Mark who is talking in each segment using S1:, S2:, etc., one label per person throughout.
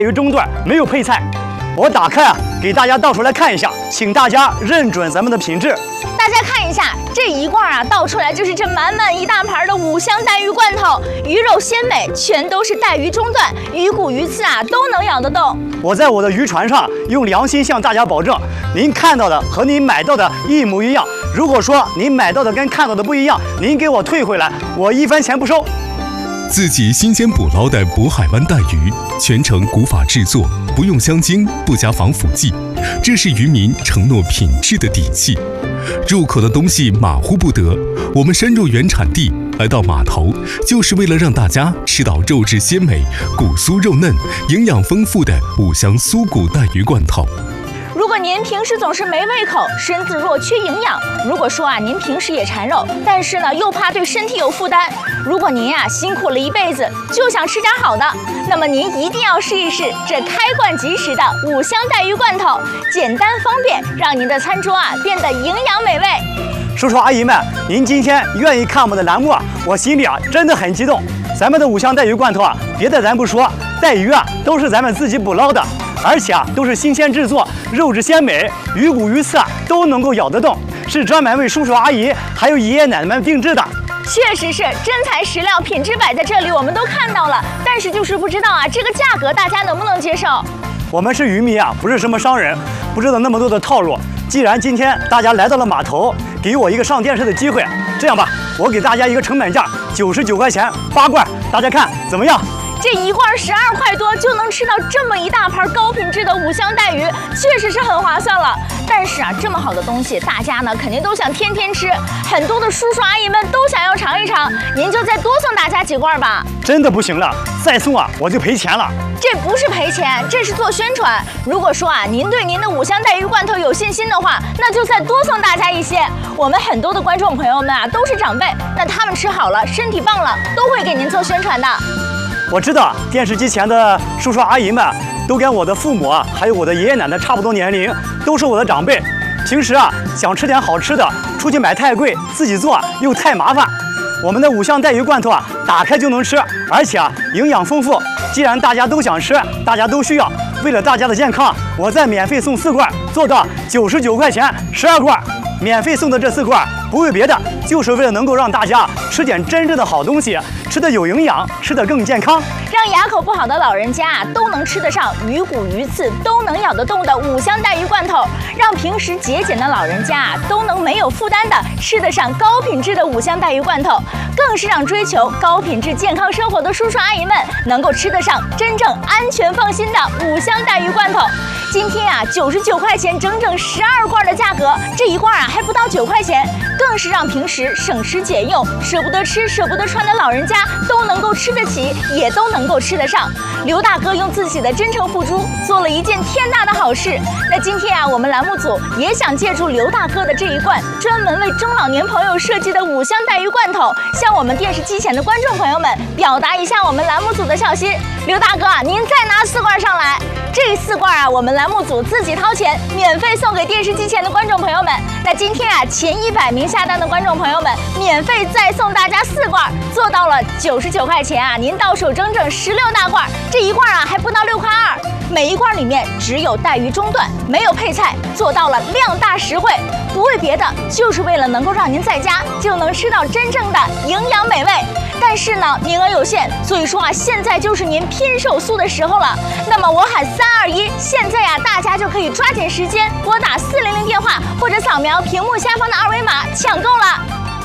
S1: 鱼中段没有配菜。我打开啊，给大家倒出来看一下，请大家认准咱们的品质。
S2: 大家看一下这一罐啊，倒出来就是这满满一大盘的5香带鱼罐头，鱼肉鲜美，全都是带鱼中段，鱼骨鱼刺啊都能咬得动。
S1: 我在我的渔船上用良心向大家保证，您看到的和您买到的一模一样。如果说您买到的跟看到的不一样，您给我退回来，我1分钱不收。
S3: 自己新鲜捕捞的渤海湾带鱼，全程古法制作，不用香精，不加防腐剂，这是渔民承诺品质的底气。入口的东西马虎不得，我们深入原产地，来到码头，就是为了让大家吃到肉质鲜美、骨酥肉嫩、营养丰富的5香酥骨带鱼罐头。
S2: 如果您平时总是没胃口，身子弱缺营养；如果说啊您平时也馋肉，但是呢又怕对身体有负担；如果您呀辛苦了一辈子，就想吃点好的，那么您一定要试一试这开罐即食的5香带鱼罐头，简单方便，让您的餐桌啊变得营养美味。
S1: 叔叔阿姨们，您今天愿意看我们的栏目啊，我心里啊真的很激动。咱们的5香带鱼罐头啊，别的咱不说，带鱼啊都是咱们自己捕捞的，而且啊都是新鲜制作，肉质鲜美，鱼骨鱼刺啊都能够咬得动，是专门为叔叔阿姨还有爷爷奶奶们定制的。
S2: 确实是真材实料，品质摆在这里，我们都看到了，但是就是不知道啊这个价格大家能不能接受？
S1: 我们是渔民啊，不是什么商人，不知道那么多的套路。既然今天大家来到了码头，给我一个上电视的机会，这样吧，我给大家一个成本价，99块钱8罐，大家看怎么样？
S2: 这一罐12块多就能吃到这么一大盘高品质的5香带鱼，确实是很划算了。但是啊，这么好的东西，大家呢肯定都想天天吃，很多的叔叔阿姨们都想要尝一尝。您就再多送大家几罐吧。
S1: 真的不行了，再送啊我就赔钱了。
S2: 这不是赔钱，这是做宣传。如果说啊您对您的5香带鱼罐头有信心的话，那就再多送大家一些。我们很多的观众朋友们啊都是长辈，那他们吃好了，身体棒了，都会给您做宣传的。
S1: 我知道电视机前的叔叔阿姨们都跟我的父母啊，还有我的爷爷奶奶差不多年龄，都是我的长辈。平时啊想吃点好吃的，出去买太贵，自己做又太麻烦。我们的5香带鱼罐头啊，打开就能吃，而且啊营养丰富。既然大家都想吃，大家都需要，为了大家的健康，我再免费送4罐，做到99块钱12罐。免费送的这4罐，不为别的，就是为了能够让大家吃点真正的好东西，吃得有营养，吃得更健康，
S2: 让牙口不好的老人家啊都能吃得上鱼骨鱼刺都能咬得动的5香带鱼罐头，让平时节俭的老人家啊都能没有负担的吃得上高品质的5香带鱼罐头，更是让追求高品质健康生活的叔叔阿姨们能够吃得上真正安全放心的5香带鱼罐头。今天啊99块钱整整12罐的价格，这一罐啊还不到9块钱，更是让平时省吃俭用、舍不得吃、舍不得穿的老人家都能够吃得起，也都能够吃得上。刘大哥用自己的真诚付出，做了一件天大的好事。那今天啊，我们栏目组也想借助刘大哥的这一罐专门为中老年朋友设计的5香带鱼罐头，向我们电视机前的观众朋友们表达一下我们栏目组的孝心。刘大哥啊，您再拿4罐上来。这4罐啊，我们栏目组自己掏钱，免费送给电视机前的观众朋友们。那今天啊，前100名下单的观众朋友们，免费再送大家4罐，做到了99块钱啊，您到手整整16大罐，这一罐啊还不到6块2。每一罐里面只有带鱼中段，没有配菜，做到了量大实惠。不为别的，就是为了能够让您在家就能吃到真正的营养美味。但是呢，名额有限，所以说啊，现在就是您拼手速的时候了。那么我喊3、2、1，现在呀，大家就可以抓紧时间拨打400电话，或者扫描屏幕下方的2维码抢购了。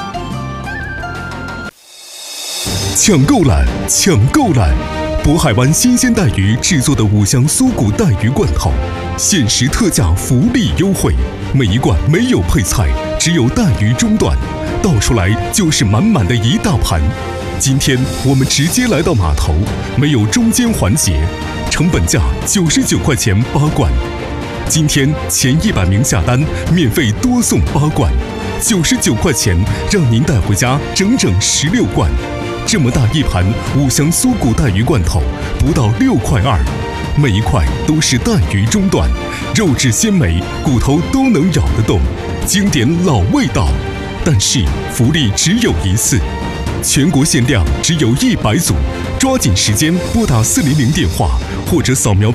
S3: 抢购了，抢购了！渤海湾新鲜带鱼制作的5香酥骨带鱼罐头，限时特价福利优惠，每一罐没有配菜，只有带鱼中段，倒出来就是满满的一大盘。今天我们直接来到码头，没有中间环节，成本价99块钱8罐。今天前100名下单，免费多送8罐，99块钱让您带回家整整16罐。这么大一盘5香酥骨带鱼罐头，不到6块2，每一块都是带鱼中段，肉质鲜美，骨头都能咬得动，经典老味道。但是福利只有一次， 全国限量只有100组，抓紧时间拨打400电话或者扫描